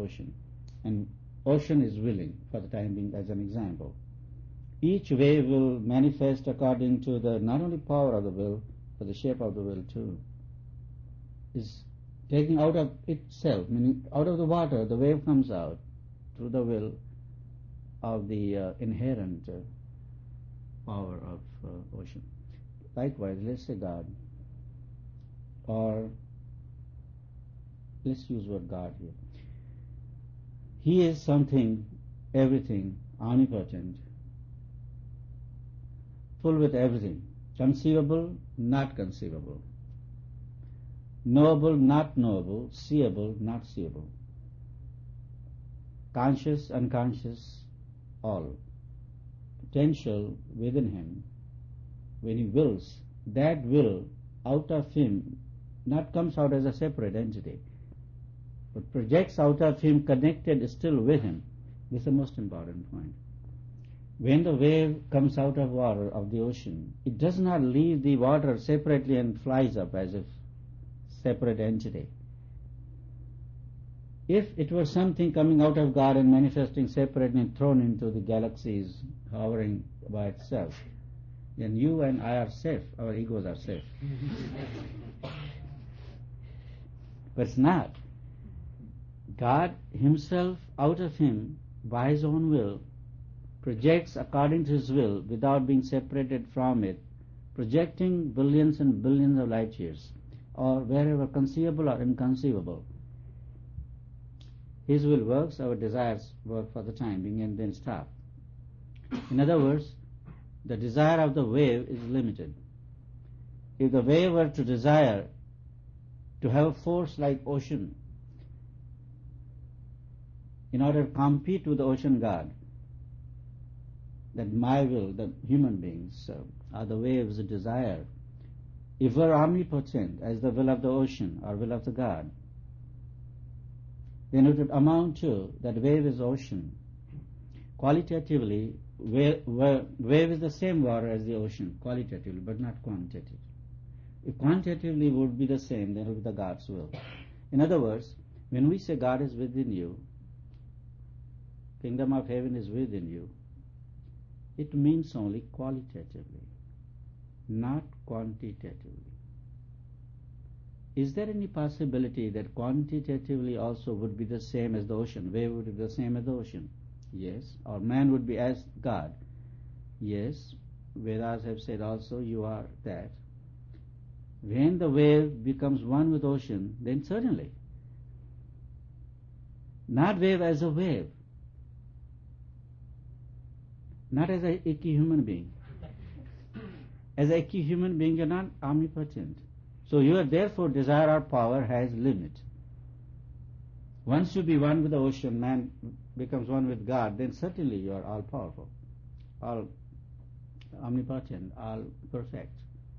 ocean. And ocean is willing for the time being, as an example. Each wave will manifest according to the not only power of the will, but the shape of the will too. Is taking out of itself, meaning out of the water, the wave comes out through the will of the inherent power of ocean. Likewise, let's say God, or let's use word God here. He is something, everything, omnipotent, full with everything, conceivable, not conceivable, knowable, not knowable, seeable, not seeable, conscious, unconscious, all. Potential within him, when he wills, that will out of him not comes out as a separate entity, but projects out of him, connected still with him. This is the most important point. When the wave comes out of water, of the ocean, it does not leave the water separately and flies up as if separate entity. If it were something coming out of God and manifesting separately and thrown into the galaxies, hovering by itself, then you and I are safe, our egos are safe. But it's not. God himself, out of him, by his own will, projects according to his will without being separated from it, projecting billions and billions of light years, or wherever conceivable or inconceivable. His will works, our desires work for the time being and then stop. In other words, the desire of the wave is limited. If the wave were to desire to have a force like ocean in order to compete with the ocean God, that my will, the human beings, are the waves of desire, if we're omnipotent as the will of the ocean or will of the God, then it would amount to that wave is ocean. Qualitatively, wave is the same water as the ocean, qualitatively, but not quantitatively. If quantitatively would be the same, then it would be the God's will. In other words, when we say God is within you, kingdom of heaven is within you, it means only qualitatively, not quantitatively. Is there any possibility that quantitatively also would be the same as the ocean? Wave would be the same as the ocean? Yes. Or man would be as God? Yes. Vedas have said also, you are that. When the wave becomes one with ocean, then certainly. Not wave as a wave. Not as an icky human being. As an icky human being, you're not omnipotent. So your therefore desire or power has limit. Once you be one with the ocean, man becomes one with God, then certainly you are all powerful, all omnipotent, all perfect.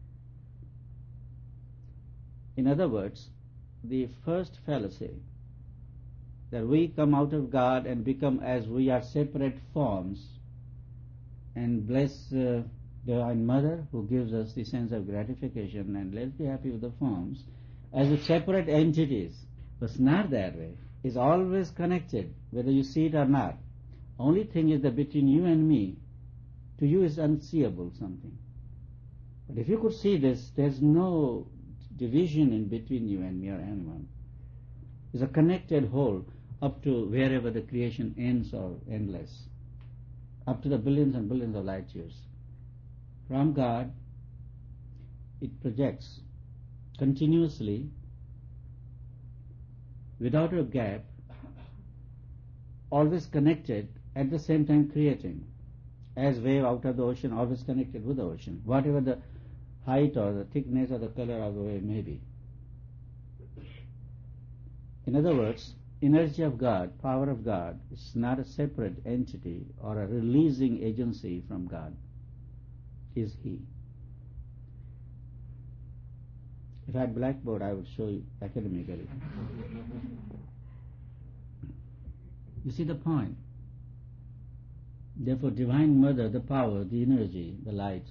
In other words, the first fallacy, that we come out of God and become as we are separate forms, and bless Divine Mother who gives us the sense of gratification, and let's be happy with the forms, as if separate entities. But it's not that way. It's always connected, whether you see it or not. Only thing is that between you and me, to you is unseeable something. But if you could see this, there's no division in between you and me or anyone. It's a connected whole up to wherever the creation ends or endless, up to the billions and billions of light years. From God, it projects continuously, without a gap, always connected, at the same time creating. As wave out of the ocean, always connected with the ocean, whatever the height or the thickness or the color of the wave may be. In other words, energy of God, power of God, is not a separate entity or a releasing agency from God. Is He. If I had blackboard, I would show you academically. You see the point. Therefore, Divine Mother, the power, the energy, the light,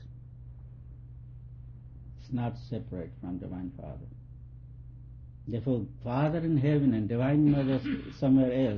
is not separate from Divine Father. Therefore, Father in heaven and Divine Mother somewhere else